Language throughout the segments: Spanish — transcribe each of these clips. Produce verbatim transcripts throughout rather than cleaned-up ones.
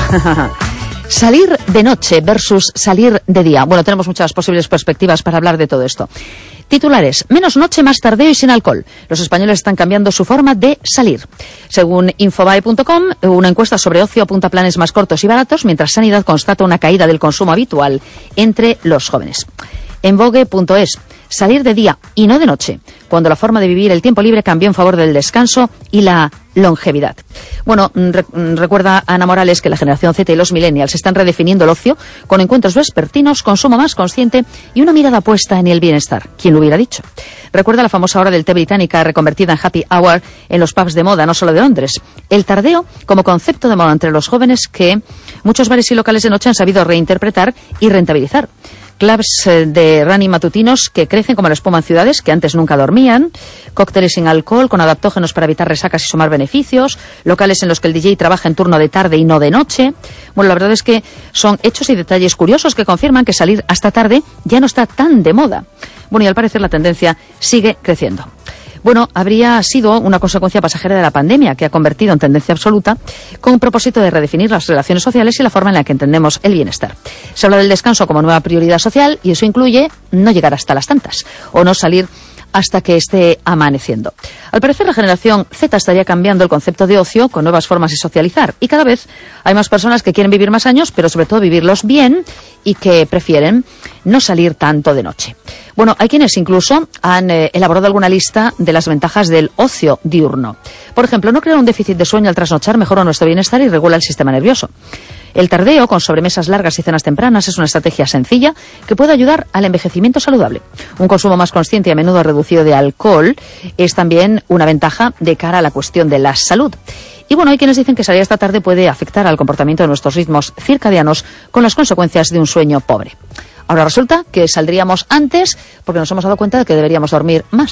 Salir de noche versus salir de día. Bueno, tenemos muchas posibles perspectivas para hablar de todo esto. Titulares: menos noche, más tardeo y sin alcohol. Los españoles están cambiando su forma de salir. Según Infobae punto com, una encuesta sobre ocio apunta a planes más cortos y baratos, mientras Sanidad constata una caída del consumo habitual entre los jóvenes. En Vogue punto es, salir de día y no de noche, cuando la forma de vivir el tiempo libre cambió en favor del descanso y la longevidad. Bueno, re recuerda Ana Morales que la generación Z y los millennials están redefiniendo el ocio con encuentros vespertinos, consumo más consciente y una mirada puesta en el bienestar. ¿Quién lo hubiera dicho? Recuerda la famosa hora del té británica reconvertida en happy hour en los pubs de moda, no solo de Londres. El tardeo como concepto de moda entre los jóvenes que muchos bares y locales de noche han sabido reinterpretar y rentabilizar. Clubs de running matutinos que crecen como la espuma en ciudades que antes nunca dormían, cócteles sin alcohol con adaptógenos para evitar resacas y sumar beneficios, locales en los que el D J trabaja en turno de tarde y no de noche. Bueno, la verdad es que son hechos y detalles curiosos que confirman que salir hasta tarde ya no está tan de moda. Bueno, y al parecer la tendencia sigue creciendo. Bueno, habría sido una consecuencia pasajera de la pandemia que ha convertido en tendencia absoluta con un propósito de redefinir las relaciones sociales y la forma en la que entendemos el bienestar. Se habla del descanso como nueva prioridad social y eso incluye no llegar hasta las tantas o no salir hasta que esté amaneciendo. Al parecer, la generación Z estaría cambiando el concepto de ocio con nuevas formas de socializar y cada vez hay más personas que quieren vivir más años, pero sobre todo vivirlos bien y que prefieren no salir tanto de noche. Bueno, hay quienes incluso han eh, elaborado alguna lista de las ventajas del ocio diurno. Por ejemplo, no crea un déficit de sueño al trasnochar, mejora nuestro bienestar y regula el sistema nervioso. El tardeo, con sobremesas largas y cenas tempranas, es una estrategia sencilla que puede ayudar al envejecimiento saludable. Un consumo más consciente y a menudo reducido de alcohol es también una ventaja de cara a la cuestión de la salud. Y bueno, hay quienes dicen que salir esta tarde puede afectar al comportamiento de nuestros ritmos circadianos con las consecuencias de un sueño pobre. Ahora resulta que saldríamos antes porque nos hemos dado cuenta de que deberíamos dormir más.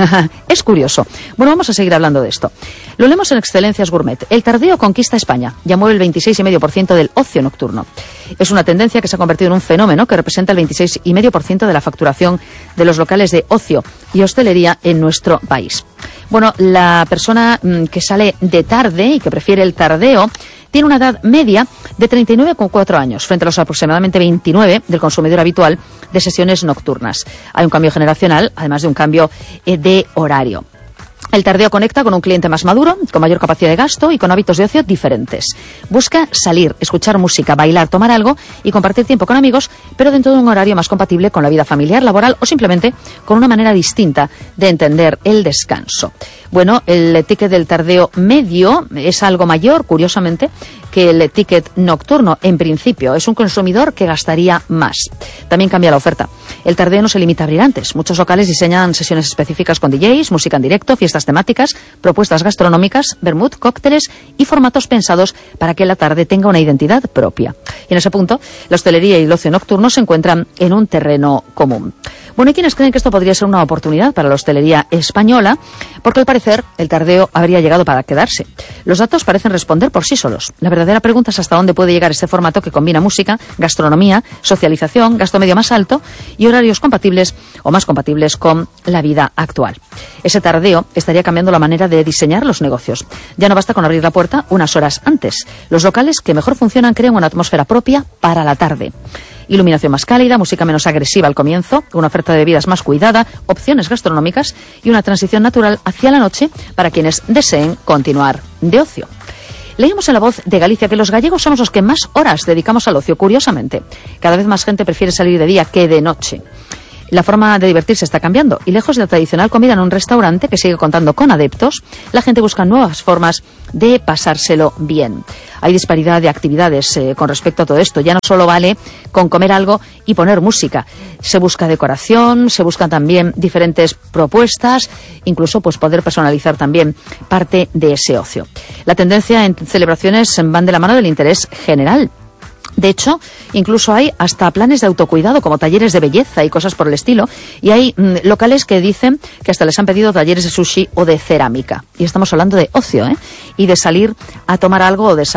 Es curioso. Bueno, vamos a seguir hablando de esto. Lo leemos en Excelencias Gourmet. El tardeo conquista España. Ya mueve el veintiséis coma cinco por ciento del ocio nocturno. Es una tendencia que se ha convertido en un fenómeno que representa el veintiséis coma cinco por ciento de la facturación de los locales de ocio y hostelería en nuestro país. Bueno, la persona mmm, que sale de tarde y que prefiere el tardeo tiene una edad media de treinta y nueve coma cuatro años, frente a los aproximadamente veintinueve del consumidor habitual de sesiones nocturnas. Hay un cambio generacional, además de un cambio eh, de horario. El tardeo conecta con un cliente más maduro, con mayor capacidad de gasto y con hábitos de ocio diferentes. Busca salir, escuchar música, bailar, tomar algo y compartir tiempo con amigos, pero dentro de un horario más compatible con la vida familiar, laboral o simplemente con una manera distinta de entender el descanso. Bueno, el ticket del tardeo medio es algo mayor, curiosamente, que el ticket nocturno. En principio, es un consumidor que gastaría más. También cambia la oferta. El tardeo no se limita a abrir antes. Muchos locales diseñan sesiones específicas con D Js, música en directo, fiestas temáticas, propuestas gastronómicas, vermut, cócteles y formatos pensados para que la tarde tenga una identidad propia. Y en ese punto, la hostelería y el ocio nocturno se encuentran en un terreno común. Bueno, hay quienes creen que esto podría ser una oportunidad para la hostelería española, porque al parecer el tardeo habría llegado para quedarse. Los datos parecen responder por sí solos. La verdadera pregunta es hasta dónde puede llegar este formato que combina música, gastronomía, socialización, gasto medio más alto y horarios compatibles o más compatibles con la vida actual. Ese tardeo estaría cambiando la manera de diseñar los negocios. Ya no basta con abrir la puerta unas horas antes. Los locales que mejor funcionan crean una atmósfera propia para la tarde. Iluminación más cálida, música menos agresiva al comienzo, una oferta de bebidas más cuidada, opciones gastronómicas y una transición natural hacia la noche para quienes deseen continuar de ocio. Leímos en La Voz de Galicia que los gallegos somos los que más horas dedicamos al ocio, curiosamente. Cada vez más gente prefiere salir de día que de noche. La forma de divertirse está cambiando y lejos de la tradicional comida en un restaurante que sigue contando con adeptos, la gente busca nuevas formas de pasárselo bien. Hay disparidad de actividades eh, con respecto a todo esto. Ya no solo vale con comer algo y poner música. Se busca decoración, se buscan también diferentes propuestas, incluso pues poder personalizar también parte de ese ocio. La tendencia en celebraciones van de la mano del interés general. De hecho, incluso hay hasta planes de autocuidado como talleres de belleza y cosas por el estilo. Y hay mmm, locales que dicen que hasta les han pedido talleres de sushi o de cerámica. Y estamos hablando de ocio, ¿eh? Y de salir a tomar algo o de salir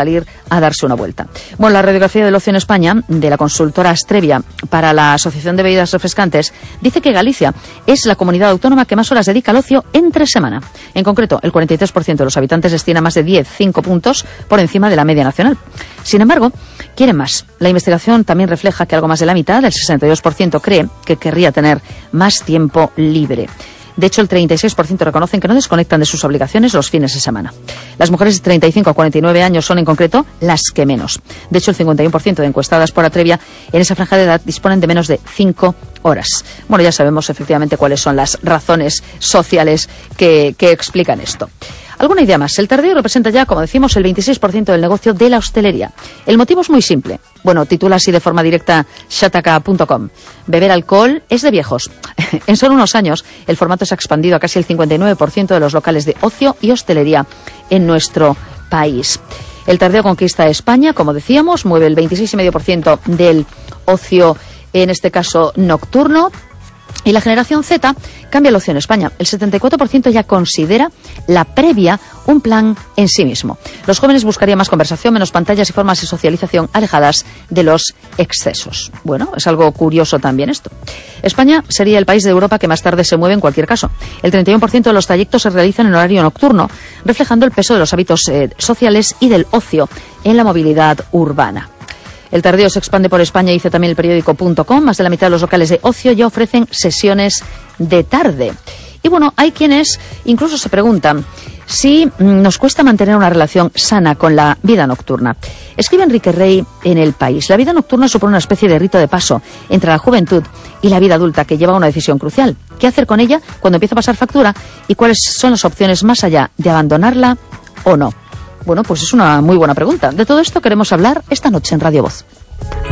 a darse una vuelta. Bueno, la radiografía del ocio en España, de la consultora Astrevia para la Asociación de Bebidas Refrescantes, dice que Galicia es la comunidad autónoma que más horas dedica al ocio entre semana. En concreto, el cuarenta y tres por ciento de los habitantes destina más de diez, cinco puntos por encima de la media nacional. Sin embargo, quieren más. La investigación también refleja que algo más de la mitad, el sesenta y dos por ciento, cree que querría tener más tiempo libre. De hecho, el treinta y seis por ciento reconocen que no desconectan de sus obligaciones los fines de semana. Las mujeres de treinta y cinco a cuarenta y nueve años son, en concreto, las que menos. De hecho, el cincuenta y uno por ciento de encuestadas por Atrevia en esa franja de edad disponen de menos de cinco horas. Bueno, ya sabemos efectivamente cuáles son las razones sociales que, que explican esto. Alguna idea más. El tardío representa ya, como decimos, el veintiséis por ciento del negocio de la hostelería. El motivo es muy simple. Bueno, titula así de forma directa shataka punto com. Beber alcohol es de viejos. En solo unos años, el formato se ha expandido a casi el cincuenta y nueve por ciento de los locales de ocio y hostelería en nuestro país. El tardío conquista España, como decíamos, mueve el veintiséis coma cinco por ciento del ocio, en este caso nocturno. Y la generación Z cambia el ocio en España. El setenta y cuatro por ciento ya considera la previa un plan en sí mismo. Los jóvenes buscarían más conversación, menos pantallas y formas de socialización alejadas de los excesos. Bueno, es algo curioso también esto. España sería el país de Europa que más tarde se mueve en cualquier caso. El treinta y uno por ciento de los trayectos se realizan en horario nocturno, reflejando el peso de los hábitos eh, sociales y del ocio en la movilidad urbana. El tardío se expande por España, dice también el periódico punto com. Más de la mitad de los locales de ocio ya ofrecen sesiones de tarde. Y bueno, hay quienes incluso se preguntan si nos cuesta mantener una relación sana con la vida nocturna. Escribe Enrique Rey en El País. La vida nocturna supone una especie de rito de paso entre la juventud y la vida adulta que lleva a una decisión crucial. ¿Qué hacer con ella cuando empieza a pasar factura? ¿Y cuáles son las opciones más allá de abandonarla o no? Bueno, pues es una muy buena pregunta. De todo esto queremos hablar esta noche en Radio Voz.